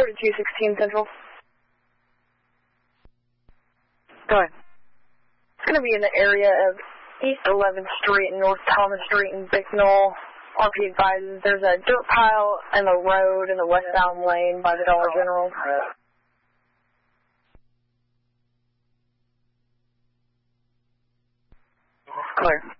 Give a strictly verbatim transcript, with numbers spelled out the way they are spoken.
forty-two sixteen Central. Go ahead. It's going to be in the area of East eleventh Street and North Thomas Street in Bicknell. R P advises there's a dirt pile in the road in the westbound lane by the Dollar General. Clear.